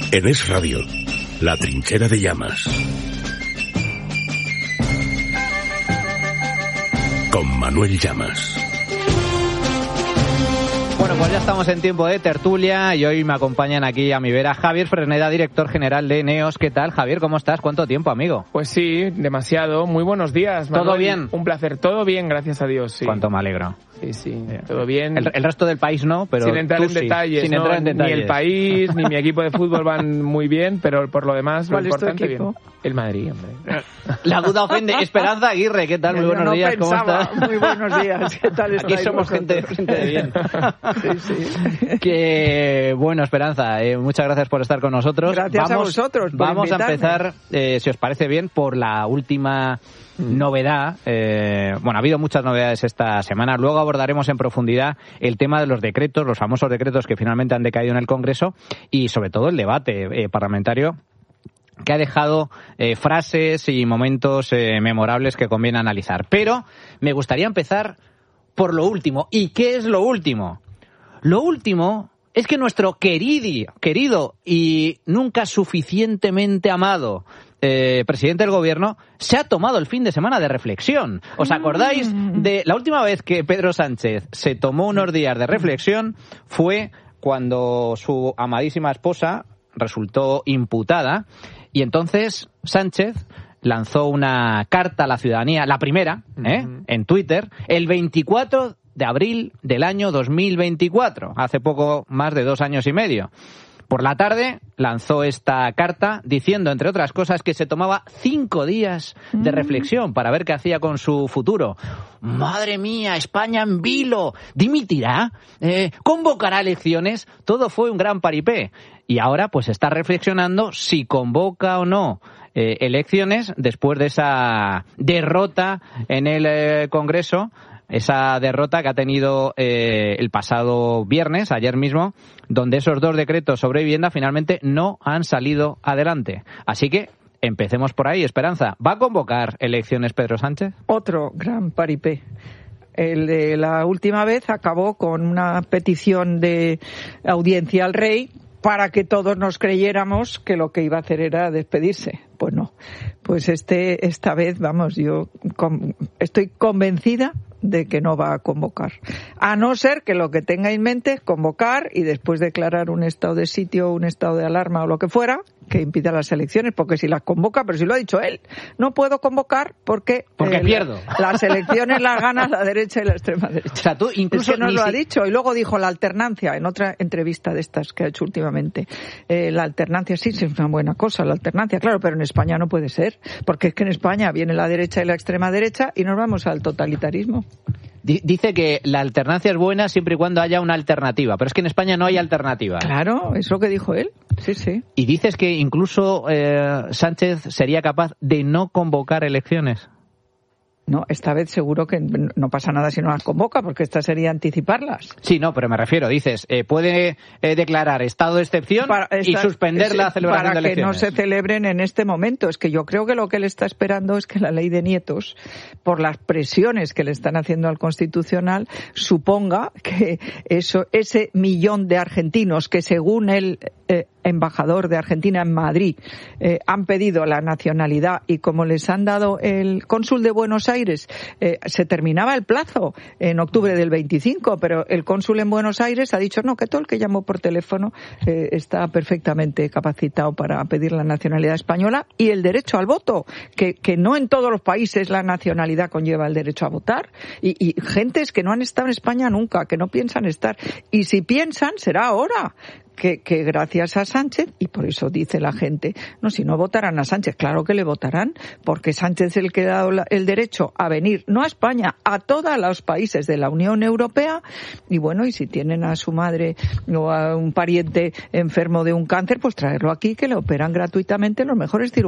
En Es Radio, La Trinchera de Llamas. Con Manuel Llamas. Bueno, pues ya estamos en tiempo de tertulia y hoy me acompañan aquí a mi vera Javier Fresneda, director general de Neos. ¿Qué tal, Javier? ¿Cómo estás? ¿Cuánto tiempo, amigo? Pues sí, demasiado. Muy buenos días, Manuel. ¿Todo bien? Un placer. Todo bien, gracias a Dios, sí. Cuánto me alegro. Sí, todo bien. El resto del país no, pero sin entrar en detalles, sin ¿no? entrar en detalles. Ni el país, ni mi equipo de fútbol van muy bien, pero por lo demás, lo importante bien. El Madrid, hombre. La duda ofende. Esperanza Aguirre, ¿qué tal? Muy buenos días, ¿cómo estás? Muy buenos días, ¿qué tal estáis? Aquí somos gente de bien. Sí. Que bueno, Esperanza, muchas gracias por estar con nosotros. Gracias a vosotros por Vamos invitarme. a empezar, si os parece bien, por la última novedad. Bueno, ha habido muchas novedades esta semana. Luego abordaremos en profundidad el tema de los decretos, los famosos decretos que finalmente han decaído en el Congreso y sobre todo el debate parlamentario que ha dejado frases y momentos memorables que conviene analizar. Pero me gustaría empezar por lo último. ¿Y qué es lo último? Lo último es que nuestro querido y nunca suficientemente amado presidente del gobierno se ha tomado el fin de semana de reflexión. ¿Os acordáis de la última vez que Pedro Sánchez se tomó unos días de reflexión? Fue cuando su amadísima esposa resultó imputada y entonces Sánchez lanzó una carta a la ciudadanía, la primera, en Twitter, el 24 de abril del año 2024, hace poco más de 2 años y medio. Por la tarde lanzó esta carta diciendo, entre otras cosas, que se tomaba 5 días de reflexión para ver qué hacía con su futuro. ¡Madre mía! España en vilo. ¿Dimitirá? ¿Convocará elecciones? Todo fue un gran paripé. Y ahora pues está reflexionando si convoca o no elecciones después de esa derrota en el Congreso. Esa derrota que ha tenido el pasado viernes, ayer mismo, donde esos 2 decretos sobre vivienda finalmente no han salido adelante. Así que empecemos por ahí. Esperanza, ¿va a convocar elecciones Pedro Sánchez? Otro gran paripé. El de la última vez acabó con una petición de audiencia al rey para que todos nos creyéramos que lo que iba a hacer era despedirse. Pues no. Pues esta vez, vamos, yo estoy convencida de que no va a convocar. A no ser que lo que tenga en mente es convocar y después declarar un estado de sitio, un estado de alarma o lo que fuera, que impida las elecciones, porque si las convoca, pero si lo ha dicho él, no puedo convocar porque pierdo. Las elecciones las gana la derecha y la extrema derecha. O sea, tú incluso es que nos lo ha dicho. Y luego dijo la alternancia, en otra entrevista de estas que ha hecho últimamente. La alternancia sí es una buena cosa, la alternancia, claro, pero en España no puede ser, porque es que en España viene la derecha y la extrema derecha y nos vamos al totalitarismo. Dice que la alternancia es buena siempre y cuando haya una alternativa, pero es que en España no hay alternativa. Claro, es lo que dijo él. Sí. Y dices que incluso Sánchez sería capaz de no convocar elecciones. No, esta vez seguro que no pasa nada si no las convoca, porque esta sería anticiparlas. Sí, no, pero me refiero, dices, puede declarar estado de excepción y suspender la celebración de elecciones. Para que no se celebren en este momento. Es que yo creo que lo que él está esperando es que la ley de nietos, por las presiones que le están haciendo al Constitucional, suponga que ese millón de argentinos que según el embajador de Argentina en Madrid han pedido la nacionalidad y como les han dado el cónsul de Buenos Aires, se terminaba el plazo en octubre del 25, pero el cónsul en Buenos Aires ha dicho no, que todo el que llamó por teléfono está perfectamente capacitado para pedir la nacionalidad española y el derecho al voto, que no en todos los países la nacionalidad conlleva el derecho a votar y gentes que no han estado en España nunca, que no piensan estar, y si piensan será ahora. Que gracias a Sánchez, y por eso dice la gente, no, si no votarán a Sánchez, claro que le votarán, porque Sánchez es el que ha dado el derecho a venir, no a España, a todos los países de la Unión Europea, y bueno, y si tienen a su madre o a un pariente enfermo de un cáncer, pues traerlo aquí, que le operan gratuitamente los mejores cirujanos